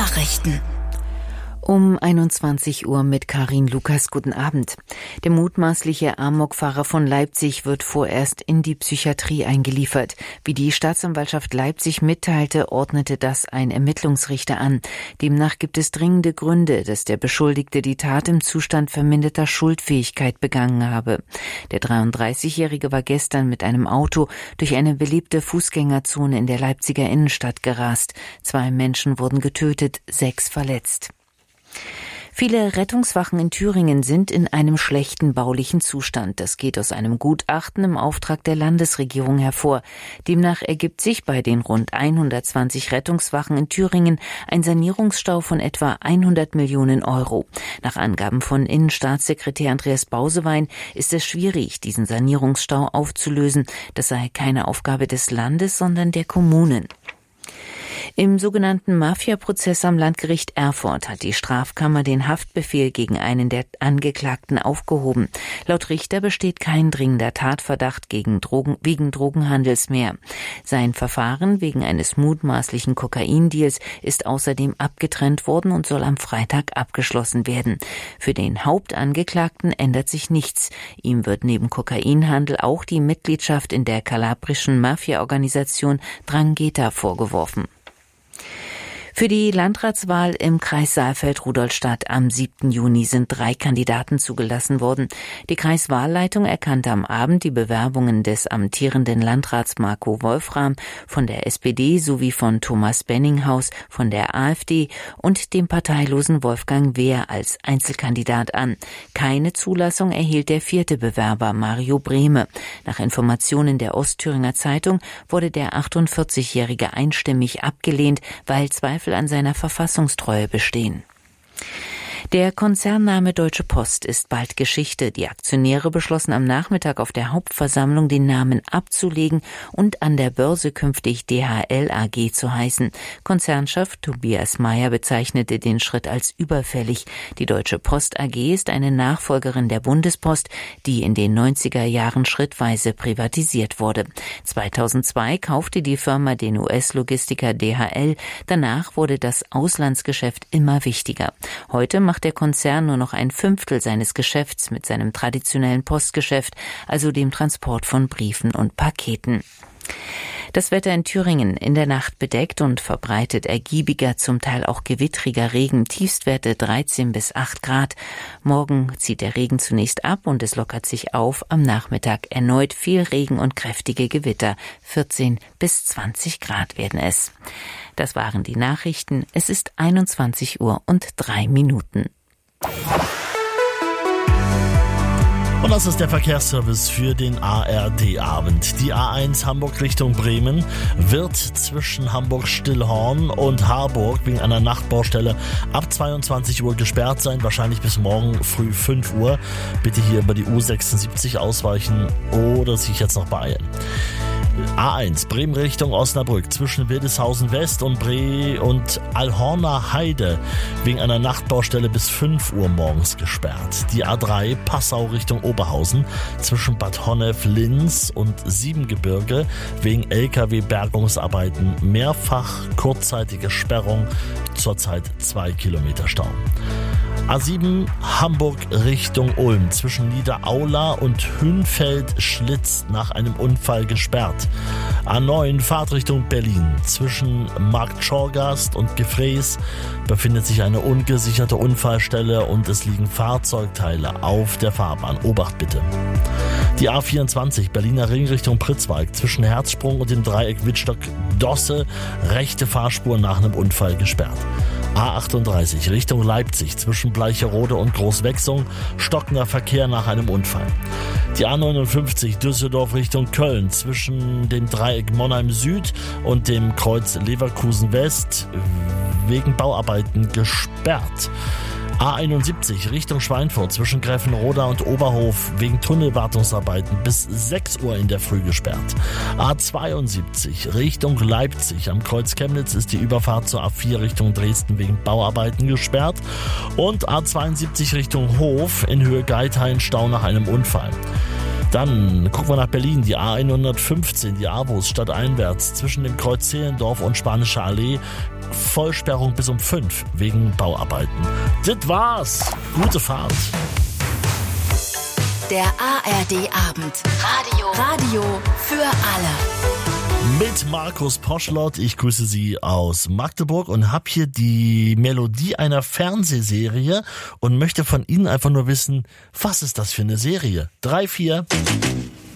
Nachrichten. Um 21 Uhr mit Karin Lukas. Guten Abend. Der mutmaßliche Amokfahrer von Leipzig wird vorerst in die Psychiatrie eingeliefert. Wie die Staatsanwaltschaft Leipzig mitteilte, ordnete das ein Ermittlungsrichter an. Demnach gibt es dringende Gründe, dass der Beschuldigte die Tat im Zustand verminderter Schuldfähigkeit begangen habe. Der 33-Jährige war gestern mit einem Auto durch eine belebte Fußgängerzone in der Leipziger Innenstadt gerast. 2 Menschen wurden getötet, 6 verletzt. Viele Rettungswachen in Thüringen sind in einem schlechten baulichen Zustand. Das geht aus einem Gutachten im Auftrag der Landesregierung hervor. Demnach ergibt sich bei den rund 120 Rettungswachen in Thüringen ein Sanierungsstau von etwa 100 Millionen Euro. Nach Angaben von Innenstaatssekretär Andreas Bausewein ist es schwierig, diesen Sanierungsstau aufzulösen. Das sei keine Aufgabe des Landes, sondern der Kommunen. Im sogenannten Mafia-Prozess am Landgericht Erfurt hat die Strafkammer den Haftbefehl gegen einen der Angeklagten aufgehoben. Laut Richter besteht kein dringender Tatverdacht wegen Drogenhandels mehr. Sein Verfahren wegen eines mutmaßlichen Kokaindeals ist außerdem abgetrennt worden und soll am Freitag abgeschlossen werden. Für den Hauptangeklagten ändert sich nichts. Ihm wird neben Kokainhandel auch die Mitgliedschaft in der kalabrischen Mafia-Organisation 'Ndrangheta vorgeworfen. Für die Landratswahl im Kreis Saalfeld-Rudolstadt am 7. Juni sind 3 Kandidaten zugelassen worden. Die Kreiswahlleitung erkannte am Abend die Bewerbungen des amtierenden Landrats Marco Wolfram von der SPD sowie von Thomas Benninghaus von der AfD und dem parteilosen Wolfgang Wehr als Einzelkandidat an. Keine Zulassung erhielt der 4. Bewerber Mario Brehme. Nach Informationen der Ostthüringer Zeitung wurde der 48-Jährige einstimmig abgelehnt, weil Zweifel an seiner Verfassungstreue bestehen. Der Konzernname Deutsche Post ist bald Geschichte. Die Aktionäre beschlossen am Nachmittag auf der Hauptversammlung, den Namen abzulegen und an der Börse künftig DHL AG zu heißen. Konzernchef Tobias Meyer bezeichnete den Schritt als überfällig. Die Deutsche Post AG ist eine Nachfolgerin der Bundespost, die in den 90er Jahren schrittweise privatisiert wurde. 2002 kaufte die Firma den US-Logistiker DHL. Danach wurde das Auslandsgeschäft immer wichtiger. Heute macht der Konzern nur noch 1/5 seines Geschäfts mit seinem traditionellen Postgeschäft, also dem Transport von Briefen und Paketen. Das Wetter in Thüringen: in der Nacht bedeckt und verbreitet ergiebiger, zum Teil auch gewittriger Regen, Tiefstwerte 13 bis 8 Grad. Morgen zieht der Regen zunächst ab und es lockert sich auf. Am Nachmittag erneut viel Regen und kräftige Gewitter. 14 bis 20 Grad werden es. Das waren die Nachrichten. Es ist 21 Uhr und 3 Minuten. Und das ist der Verkehrsservice für den ARD-Abend. Die A1 Hamburg Richtung Bremen wird zwischen Hamburg-Stillhorn und Harburg wegen einer Nachtbaustelle ab 22 Uhr gesperrt sein, wahrscheinlich bis morgen früh 5 Uhr. Bitte hier über die U76 ausweichen oder sich jetzt noch beeilen. A1 Bremen Richtung Osnabrück zwischen Wildeshausen West und Alhorner Heide wegen einer Nachtbaustelle bis 5 Uhr morgens gesperrt. Die A3 Passau Richtung Oberhausen zwischen Bad Honnef-Linz und Siebengebirge wegen LKW-Bergungsarbeiten mehrfach kurzzeitige Sperrung, zurzeit 2 Kilometer Stau. A7 Hamburg Richtung Ulm zwischen Niederaula und Hünfeld-Schlitz nach einem Unfall gesperrt. A9 Fahrtrichtung Berlin zwischen Marktschorgast und Gefräß befindet sich eine ungesicherte Unfallstelle und es liegen Fahrzeugteile auf der Fahrbahn. Obacht bitte. Die A24 Berliner Ring Richtung Pritzwalk zwischen Herzsprung und dem Dreieck Wittstock-Dosse rechte Fahrspur nach einem Unfall gesperrt. A38 Richtung Leipzig zwischen Bleicherode und Großwechsung stockender Verkehr nach einem Unfall. Die A59 Düsseldorf Richtung Köln zwischen dem Dreieck Monheim Süd und dem Kreuz Leverkusen West wegen Bauarbeiten gesperrt. A71 Richtung Schweinfurt zwischen Gräfenroda und Oberhof wegen Tunnelwartungsarbeiten bis 6 Uhr in der Früh gesperrt. A72 Richtung Leipzig am Kreuz Chemnitz ist die Überfahrt zur A4 Richtung Dresden wegen Bauarbeiten gesperrt. Und A72 Richtung Hof in Höhe Geithain Stau nach einem Unfall. Dann gucken wir nach Berlin, die A115, die Avus stadteinwärts zwischen dem Kreuz Zehlendorf und Spanische Allee Vollsperrung bis um 5 wegen Bauarbeiten. Das war's. Gute Fahrt. Der ARD-Abend. Radio für alle. Mit Markus Poschlott. Ich grüße Sie aus Magdeburg und habe hier die Melodie einer Fernsehserie und möchte von Ihnen einfach nur wissen, was ist das für eine Serie? 3, 4...